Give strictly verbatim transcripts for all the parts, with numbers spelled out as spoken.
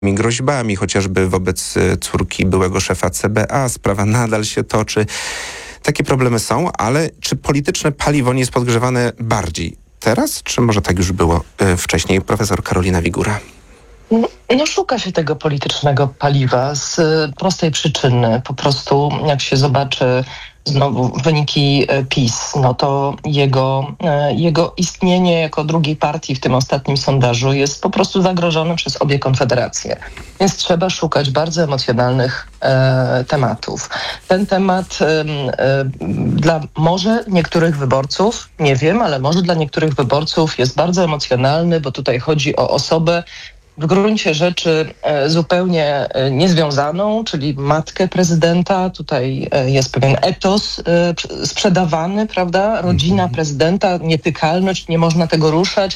groźbami, chociażby wobec córki byłego szefa C B A. Sprawa nadal się toczy. Takie problemy są, ale czy polityczne paliwo nie jest podgrzewane bardziej teraz, czy może tak już było y, wcześniej? Profesor Karolina Wigura. No, no szuka się tego politycznego paliwa z prostej przyczyny. Po prostu jak się zobaczy znowu wyniki PiS, no to jego, jego istnienie jako drugiej partii w tym ostatnim sondażu jest po prostu zagrożone przez obie konfederacje. Więc trzeba szukać bardzo emocjonalnych e, tematów. Ten temat e, e, dla może niektórych wyborców, nie wiem, ale może dla niektórych wyborców jest bardzo emocjonalny, bo tutaj chodzi o osobę, w gruncie rzeczy e, zupełnie e, niezwiązaną, czyli matkę prezydenta. Tutaj e, jest pewien etos e, sprzedawany, prawda? Rodzina prezydenta, nietykalność, nie można tego ruszać.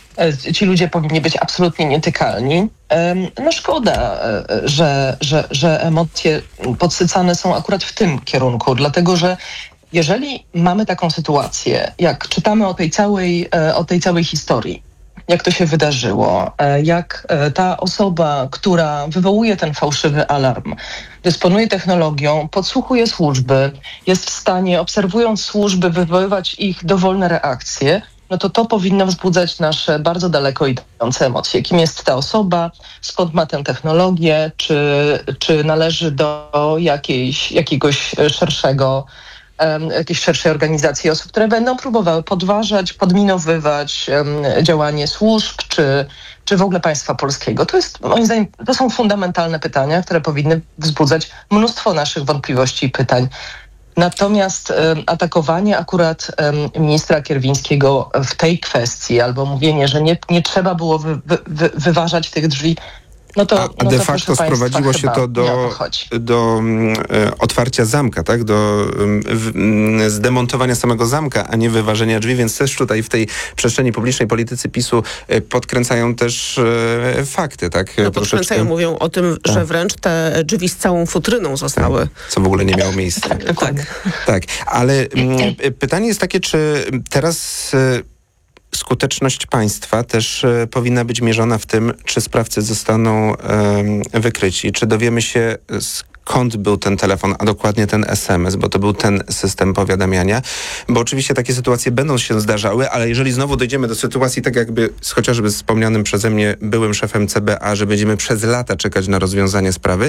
E, ci ludzie powinni być absolutnie nietykalni. E, no szkoda, e, że, że, że emocje podsycane są akurat w tym kierunku, dlatego że jeżeli mamy taką sytuację, jak czytamy o tej całej, e, o tej całej historii, jak to się wydarzyło, jak ta osoba, która wywołuje ten fałszywy alarm, dysponuje technologią, podsłuchuje służby, jest w stanie, obserwując służby, wywoływać ich dowolne reakcje, no to to powinno wzbudzać nasze bardzo daleko idące emocje. Kim jest ta osoba, skąd ma tę technologię, czy, czy należy do jakiejś, jakiegoś szerszego jakiejś szerszej organizacji osób, które będą próbowały podważać, podminowywać um, działanie służb, czy, czy w ogóle państwa polskiego. To jest, moim zdaniem, to są fundamentalne pytania, które powinny wzbudzać mnóstwo naszych wątpliwości i pytań. Natomiast um, atakowanie akurat um, ministra Kierwińskiego w tej kwestii, albo mówienie, że nie, nie trzeba było wy, wy, wy, wyważać tych drzwi, No to, a, a no de to, facto sprowadziło się to do, do um, otwarcia zamka, tak? Do um, w, zdemontowania samego zamka, a nie wyważenia drzwi, więc też tutaj w tej przestrzeni publicznej politycy PiSu e, podkręcają też e, fakty, tak? No podkręcają, mówią o tym, tak, że wręcz te drzwi z całą futryną zostały. Tak, co w ogóle nie miało miejsca. Tak, dokładnie. Tak, ale m, pytanie jest takie, czy teraz... E, skuteczność państwa też e, powinna być mierzona w tym, czy sprawcy zostaną e, wykryci, czy dowiemy się, skąd był ten telefon, a dokładnie ten es em es, bo to był ten system powiadamiania, bo oczywiście takie sytuacje będą się zdarzały, ale jeżeli znowu dojdziemy do sytuacji, tak jakby z chociażby wspomnianym przeze mnie byłym szefem C B A, że będziemy przez lata czekać na rozwiązanie sprawy,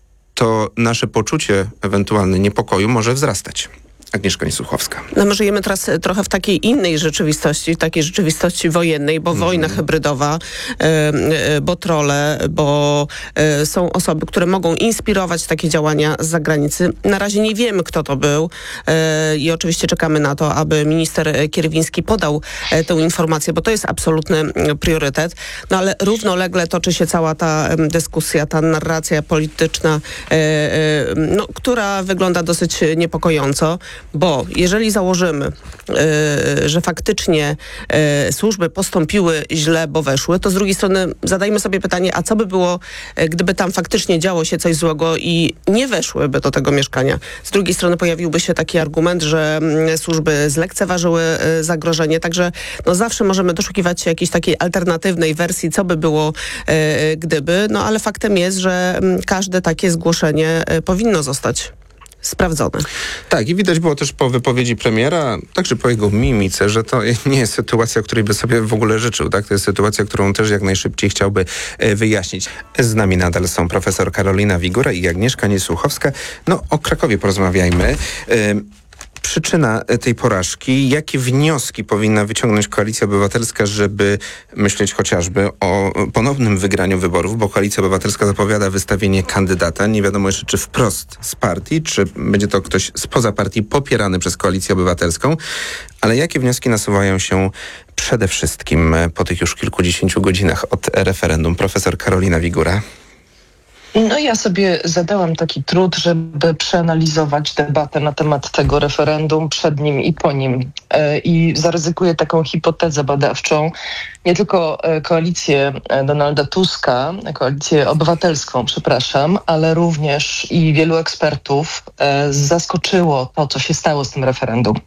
to nasze poczucie ewentualnie niepokoju może wzrastać. Agnieszka Niesłuchowska. No my żyjemy teraz trochę w takiej innej rzeczywistości, takiej rzeczywistości wojennej, bo mm. wojna hybrydowa, y, y, bo trolle, bo y, są osoby, które mogą inspirować takie działania z zagranicy. Na razie nie wiemy, kto to był y, i oczywiście czekamy na to, aby minister Kierwiński podał y, tę informację, bo to jest absolutny y, priorytet. No ale równolegle toczy się cała ta y, dyskusja, ta narracja polityczna, y, y, no, która wygląda dosyć niepokojąco. Bo jeżeli założymy, y, że faktycznie y, służby postąpiły źle, bo weszły, to z drugiej strony zadajmy sobie pytanie, a co by było, y, gdyby tam faktycznie działo się coś złego i nie weszłyby do tego mieszkania. Z drugiej strony pojawiłby się taki argument, że y, służby zlekceważyły y, zagrożenie, także no, zawsze możemy doszukiwać się jakiejś takiej alternatywnej wersji, co by było y, gdyby, no ale faktem jest, że y, każde takie zgłoszenie y, powinno zostać sprawdzone. Tak, i widać było też po wypowiedzi premiera, także po jego mimice, że to nie jest sytuacja, której by sobie w ogóle życzył. Tak? To jest sytuacja, którą też jak najszybciej chciałby wyjaśnić. Z nami nadal są profesor Karolina Wigura i Agnieszka Niesłuchowska. No, o Krakowie porozmawiajmy. Przyczyna tej porażki, jakie wnioski powinna wyciągnąć Koalicja Obywatelska, żeby myśleć chociażby o ponownym wygraniu wyborów, bo Koalicja Obywatelska zapowiada wystawienie kandydata, nie wiadomo jeszcze czy wprost z partii, czy będzie to ktoś spoza partii popierany przez Koalicję Obywatelską, ale jakie wnioski nasuwają się przede wszystkim po tych już kilkudziesięciu godzinach od referendum? Profesor Karolina Wigura. No ja sobie zadałam taki trud, żeby przeanalizować debatę na temat tego referendum przed nim i po nim. I zaryzykuję taką hipotezę badawczą. Nie tylko koalicję Donalda Tuska, koalicję obywatelską, przepraszam, ale również i wielu ekspertów zaskoczyło to, co się stało z tym referendum.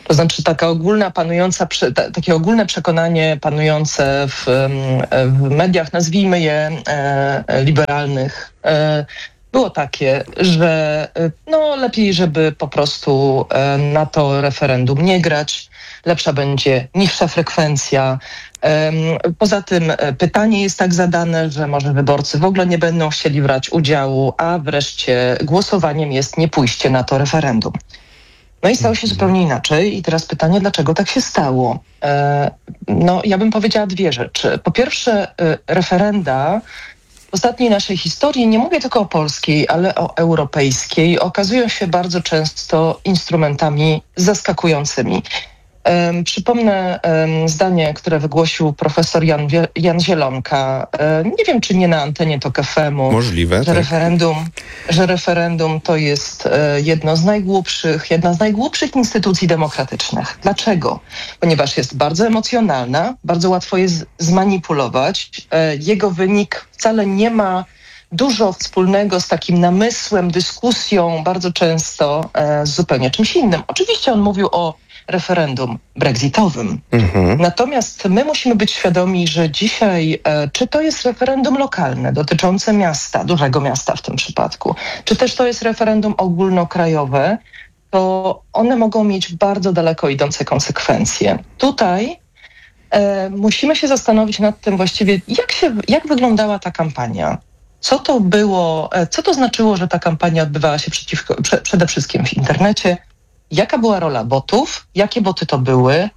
To znaczy taka ogólna panująca, takie ogólne przekonanie panujące w, w mediach, nazwijmy je e, liberalnych, e, było takie, że no lepiej, żeby po prostu e, na to referendum nie grać, lepsza będzie niższa frekwencja. E, poza tym pytanie jest tak zadane, że może wyborcy w ogóle nie będą chcieli brać udziału, a wreszcie głosowaniem jest nie pójście na to referendum. No i stało się zupełnie inaczej i teraz pytanie, dlaczego tak się stało? E, no ja bym powiedziała dwie rzeczy. Po pierwsze e, referenda w ostatniej naszej historii, nie mówię tylko o polskiej, ale o europejskiej, okazują się bardzo często instrumentami zaskakującymi. Um, przypomnę um, zdanie, które wygłosił profesor Jan, Wie- Jan Zielonka. Um, nie wiem, czy nie na antenie Tok F M-u. Możliwe, że tak. referendum, że referendum to jest e, jedno z najgłupszych, jedna z najgłupszych instytucji demokratycznych. Dlaczego? Ponieważ jest bardzo emocjonalna, bardzo łatwo jest zmanipulować. E, jego wynik wcale nie ma dużo wspólnego z takim namysłem, dyskusją, bardzo często e, z zupełnie czymś innym. Oczywiście on mówił o referendum brexitowym. Mhm. Natomiast my musimy być świadomi, że dzisiaj, e, czy to jest referendum lokalne dotyczące miasta, dużego miasta w tym przypadku, czy też to jest referendum ogólnokrajowe, to one mogą mieć bardzo daleko idące konsekwencje. Tutaj e, musimy się zastanowić nad tym właściwie, jak, się, jak wyglądała ta kampania. Co to było, e, co to znaczyło, że ta kampania odbywała się przeciwko, prze, przede wszystkim w internecie. Jaka była rola botów? Jakie boty to były?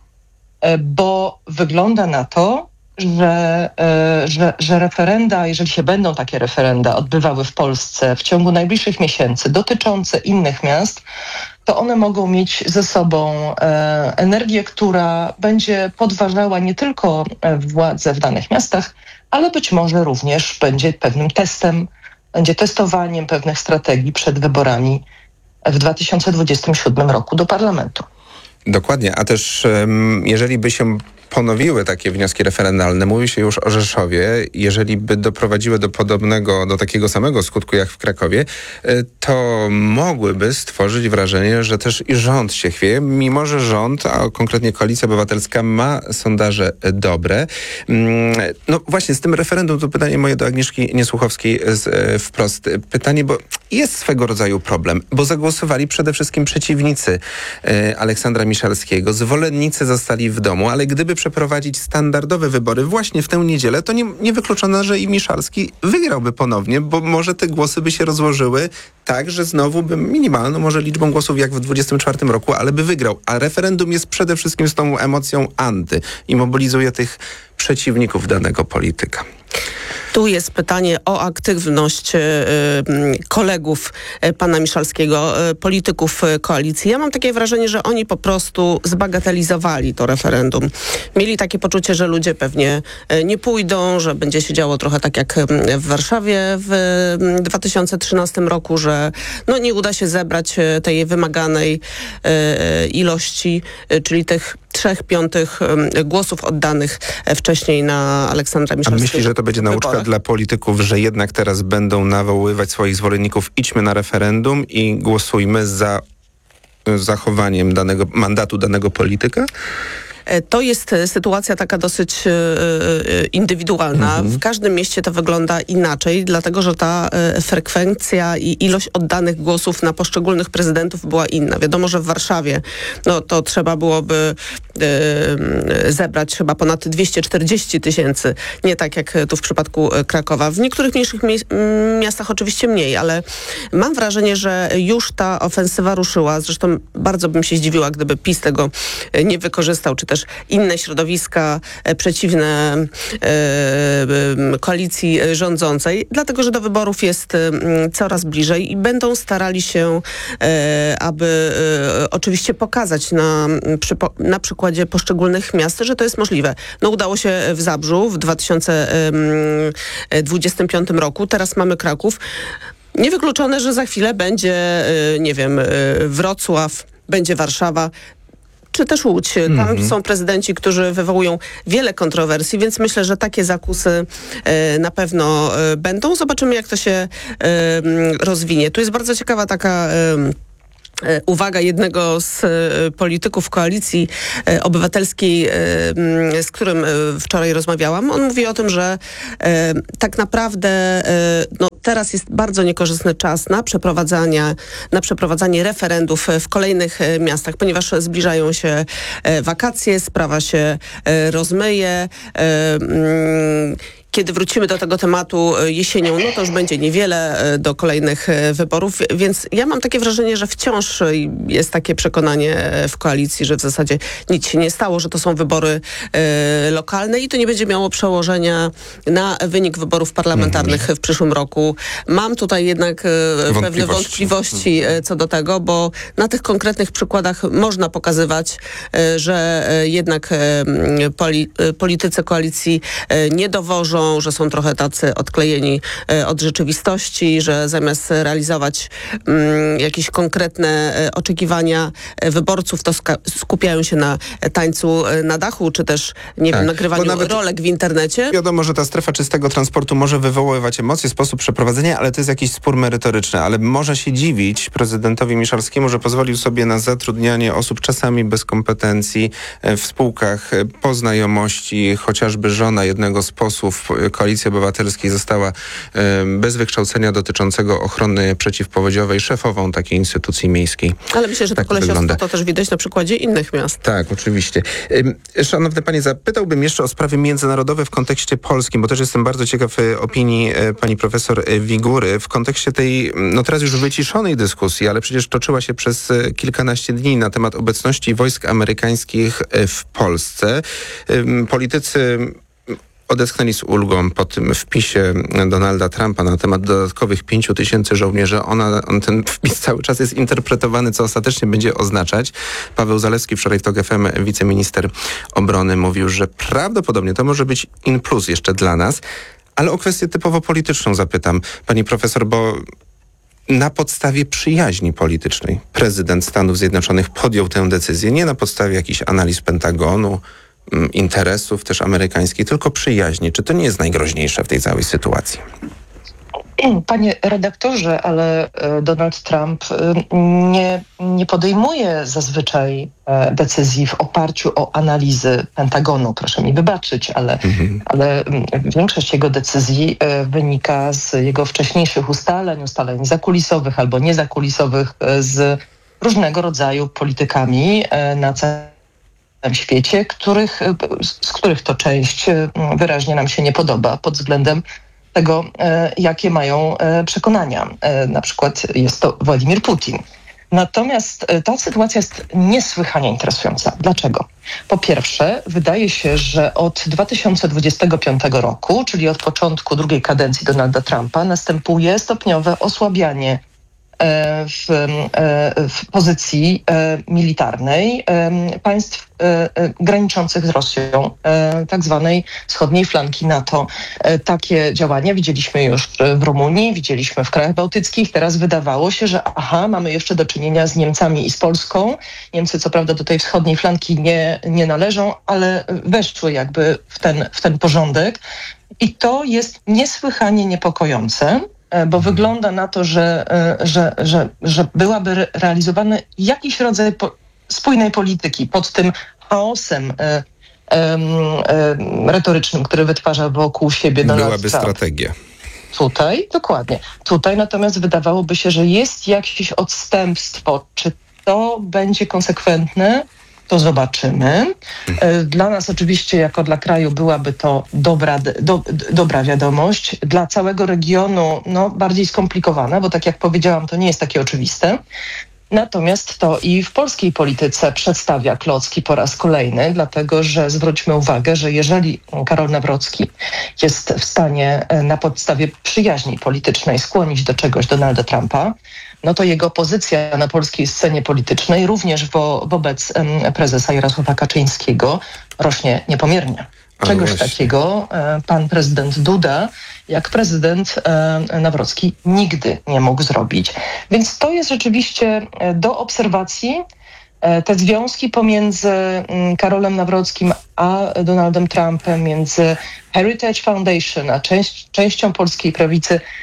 Bo wygląda na to, że, że, że referenda, jeżeli się będą takie referenda odbywały w Polsce w ciągu najbliższych miesięcy dotyczące innych miast, to one mogą mieć ze sobą energię, która będzie podważała nie tylko władzę w danych miastach, ale być może również będzie pewnym testem, będzie testowaniem pewnych strategii przed wyborami w dwa tysiące dwudziestym siódmym roku do parlamentu. Dokładnie, a też um, jeżeli by się ponowiły takie wnioski referendalne, mówi się już o Rzeszowie, jeżeli by doprowadziły do podobnego, do takiego samego skutku jak w Krakowie, to mogłyby stworzyć wrażenie, że też i rząd się chwieje, mimo że rząd, a konkretnie Koalicja Obywatelska ma sondaże dobre. No właśnie, z tym referendum to pytanie moje do Agnieszki Niesłuchowskiej z, wprost. Pytanie, bo jest swego rodzaju problem, bo zagłosowali przede wszystkim przeciwnicy Aleksandra Miszalskiego. Zwolennicy zostali w domu, ale gdyby przeprowadzić standardowe wybory właśnie w tę niedzielę, to nie, nie wykluczone, że i Miszalski wygrałby ponownie, bo może te głosy by się rozłożyły tak, że znowu by minimalną może liczbą głosów jak w dwudziestym czwartym roku, ale by wygrał. A referendum jest przede wszystkim z tą emocją anty i mobilizuje tych przeciwników danego polityka. Tu jest pytanie o aktywność y, y, kolegów y, pana Miszalskiego, y, polityków y, koalicji. Ja mam takie wrażenie, że oni po prostu zbagatelizowali to referendum. Mieli takie poczucie, że ludzie pewnie y, nie pójdą, że będzie się działo trochę tak jak y, w Warszawie w y, dwa tysiące trzynastym roku, że no, nie uda się zebrać y, tej wymaganej y, ilości, y, czyli tych trzech piątych y, głosów oddanych y, wcześniej na Aleksandra Miszalskiego. A myśli, że to będzie nauczka dla polityków, że jednak teraz będą nawoływać swoich zwolenników, idźmy na referendum i głosujmy za zachowaniem danego mandatu danego polityka? To jest sytuacja taka dosyć y, indywidualna. Mhm. W każdym mieście to wygląda inaczej, dlatego że ta y, frekwencja i ilość oddanych głosów na poszczególnych prezydentów była inna. Wiadomo, że w Warszawie no, to trzeba byłoby y, zebrać chyba ponad dwieście czterdzieści tysięcy. Nie tak jak tu w przypadku Krakowa. W niektórych mniejszych mi- miastach oczywiście mniej, ale mam wrażenie, że już ta ofensywa ruszyła. Zresztą bardzo bym się zdziwiła, gdyby PiS tego nie wykorzystał, czy też inne środowiska e, przeciwne e, e, koalicji rządzącej, dlatego że do wyborów jest e, coraz bliżej i będą starali się, e, aby e, oczywiście pokazać na, przy, na przykładzie poszczególnych miast, że to jest możliwe. No udało się w Zabrzu w dwa tysiące dwudziestym piątym roku, teraz mamy Kraków. Niewykluczone, że za chwilę będzie, e, nie wiem, e, Wrocław, będzie Warszawa, czy też Łódź. Tam mm-hmm. są prezydenci, którzy wywołują wiele kontrowersji, więc myślę, że takie zakusy e, na pewno e, będą. Zobaczymy, jak to się e, rozwinie. Tu jest bardzo ciekawa taka e, uwaga jednego z polityków Koalicji Obywatelskiej, z którym wczoraj rozmawiałam. On mówi o tym, że tak naprawdę no, teraz jest bardzo niekorzystny czas na przeprowadzanie, na przeprowadzanie referendów w kolejnych miastach, ponieważ zbliżają się wakacje, sprawa się rozmyje. Kiedy wrócimy do tego tematu jesienią, no to już będzie niewiele do kolejnych wyborów, więc ja mam takie wrażenie, że wciąż jest takie przekonanie w koalicji, że w zasadzie nic się nie stało, że to są wybory e, lokalne i to nie będzie miało przełożenia na wynik wyborów parlamentarnych w przyszłym roku. Mam tutaj jednak e, wątpliwości. pewne wątpliwości e, co do tego, bo na tych konkretnych przykładach można pokazywać, e, że e, jednak e, poli, e, politycy koalicji e, nie dowożą, że są trochę tacy odklejeni e, od rzeczywistości, że zamiast realizować mm, jakieś konkretne e, oczekiwania e, wyborców, to ska- skupiają się na e, tańcu e, na dachu, czy też, nie Tak, wiem, bo nagrywaniu nawet rolek w internecie. Wiadomo, że ta strefa czystego transportu może wywoływać emocje, sposób przeprowadzenia, ale to jest jakiś spór merytoryczny. Ale można się dziwić prezydentowi Miszalskiemu, że pozwolił sobie na zatrudnianie osób czasami bez kompetencji e, w spółkach e, po znajomości. Chociażby żona jednego z posłów Koalicji Obywatelskiej została e, bez wykształcenia dotyczącego ochrony przeciwpowodziowej szefową takiej instytucji miejskiej. Ale myślę, że to Tak to kolesiostwo wygląda. to też widać na przykładzie innych miast. Tak, oczywiście. Ym, Szanowny panie, zapytałbym jeszcze o sprawy międzynarodowe w kontekście polskim, bo też jestem bardzo ciekaw e, opinii e, pani profesor e, Wigury w kontekście tej, no teraz już wyciszonej dyskusji, ale przecież toczyła się przez e, kilkanaście dni na temat obecności wojsk amerykańskich e, w Polsce. Ym, Politycy odetchnęli z ulgą po tym wpisie Donalda Trumpa na temat dodatkowych pięciu tysięcy żołnierzy. Ona, on, ten wpis cały czas jest interpretowany, co ostatecznie będzie oznaczać. Paweł Zalewski wczoraj w TOK F M, wiceminister obrony, mówił, że prawdopodobnie to może być in plus jeszcze dla nas. Ale o kwestię typowo polityczną zapytam pani profesor, bo na podstawie przyjaźni politycznej prezydent Stanów Zjednoczonych podjął tę decyzję, nie na podstawie jakichś analiz Pentagonu, interesów też amerykańskich, tylko przyjaźni. Czy to nie jest najgroźniejsze w tej całej sytuacji? Panie redaktorze, ale Donald Trump nie, nie podejmuje zazwyczaj decyzji w oparciu o analizy Pentagonu. Proszę mi wybaczyć, ale, mhm. ale większość jego decyzji wynika z jego wcześniejszych ustaleń, ustaleń zakulisowych albo niezakulisowych z różnego rodzaju politykami na całym świecie, których, z których to część wyraźnie nam się nie podoba pod względem tego, jakie mają przekonania. Na przykład jest to Władimir Putin. Natomiast ta sytuacja jest niesłychanie interesująca. Dlaczego? Po pierwsze, wydaje się, że od dwa tysiące dwudziestego piątego roku, czyli od początku drugiej kadencji Donalda Trumpa, następuje stopniowe osłabianie W, w pozycji militarnej państw graniczących z Rosją, tak zwanej wschodniej flanki NATO. Takie działania widzieliśmy już w Rumunii, widzieliśmy w krajach bałtyckich. Teraz wydawało się, że aha, mamy jeszcze do czynienia z Niemcami i z Polską. Niemcy co prawda do tej wschodniej flanki nie, nie należą, ale weszły jakby w ten, w ten porządek. I to jest niesłychanie niepokojące, bo wygląda na to, że, że, że, że byłaby realizowany jakiś rodzaj po, spójnej polityki pod tym chaosem e, e, e, retorycznym, który wytwarza wokół siebie Donald Byłaby Trump. strategia. Tutaj, dokładnie. Tutaj natomiast wydawałoby się, że jest jakieś odstępstwo. Czy to będzie konsekwentne? To zobaczymy. Dla nas oczywiście, jako dla kraju, byłaby to dobra, do, dobra wiadomość. Dla całego regionu no, bardziej skomplikowana, bo tak jak powiedziałam, to nie jest takie oczywiste. Natomiast to i w polskiej polityce przedstawia klocki po raz kolejny, dlatego że zwróćmy uwagę, że jeżeli Karol Nawrocki jest w stanie na podstawie przyjaźni politycznej skłonić do czegoś Donalda Trumpa, no to jego pozycja na polskiej scenie politycznej, również wo, wobec um, prezesa Jarosława Kaczyńskiego, rośnie niepomiernie. Czegoś takiego e, pan prezydent Duda, jak prezydent e, Nawrocki nigdy nie mógł zrobić. Więc to jest rzeczywiście e, do obserwacji. E, te związki pomiędzy m, Karolem Nawrockim a Donaldem Trumpem, między Heritage Foundation a część, częścią polskiej prawicy,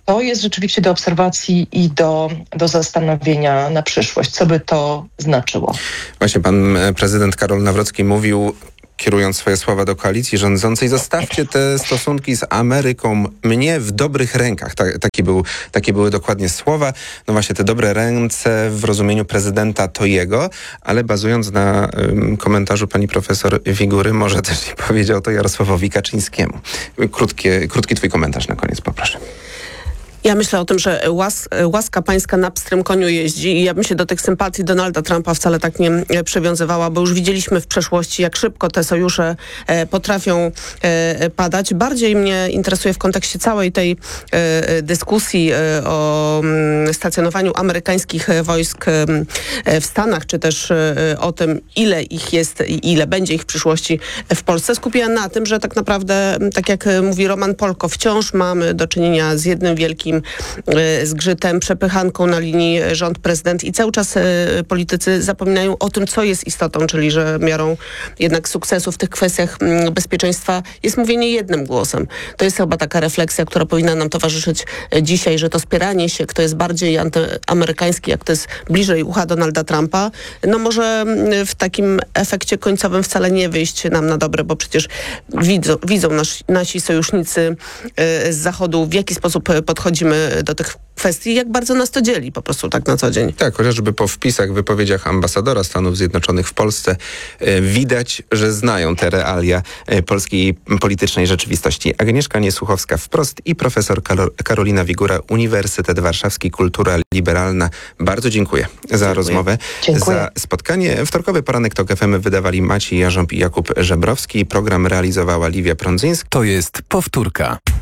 to jest rzeczywiście do obserwacji i do, do zastanowienia na przyszłość, co by to znaczyło. Właśnie pan prezydent Karol Nawrocki mówił, kierując swoje słowa do koalicji rządzącej, zostawcie te stosunki z Ameryką mnie w dobrych rękach. Ta, taki był, takie były dokładnie słowa. No właśnie te dobre ręce w rozumieniu prezydenta to jego, ale bazując na um, komentarzu pani profesor Wigury, może też nie powiedział to Jarosławowi Kaczyńskiemu. Krótkie, krótki twój komentarz na koniec, poproszę. Ja myślę o tym, że łas, łaska pańska na pstrym koniu jeździ i ja bym się do tych sympatii Donalda Trumpa wcale tak nie przywiązywała, bo już widzieliśmy w przeszłości, jak szybko te sojusze e, potrafią e, padać. Bardziej mnie interesuje w kontekście całej tej e, dyskusji e, o m, stacjonowaniu amerykańskich wojsk e, w Stanach, czy też e, o tym, ile ich jest i ile będzie ich w przyszłości w Polsce. Skupiłam na tym, że tak naprawdę, tak jak mówi Roman Polko, wciąż mamy do czynienia z jednym wielkim zgrzytem, przepychanką na linii rząd-prezydent i cały czas politycy zapominają o tym, co jest istotą, czyli że miarą jednak sukcesu w tych kwestiach bezpieczeństwa jest mówienie jednym głosem. To jest chyba taka refleksja, która powinna nam towarzyszyć dzisiaj, że to spieranie się, kto jest bardziej antyamerykański, jak to jest bliżej ucha Donalda Trumpa, no może w takim efekcie końcowym wcale nie wyjść nam na dobre, bo przecież widzą, widzą nasi, nasi sojusznicy z Zachodu, w jaki sposób podchodzimy do tych kwestii, jak bardzo nas to dzieli po prostu tak na co dzień. Tak, chociażby po wpisach, wypowiedziach ambasadora Stanów Zjednoczonych w Polsce e, widać, że znają te realia e, polskiej politycznej rzeczywistości. Agnieszka Niesłuchowska wprost i profesor Kalo- Karolina Wigura, Uniwersytet Warszawski, Kultura Liberalna. Bardzo dziękuję za dziękuję. rozmowę, Dziękuję. za spotkanie. Wtorkowy poranek TOK F M wydawali Maciej Jarząb i Jakub Żebrowski. Program realizowała Liwia Prądzyńska. To jest powtórka.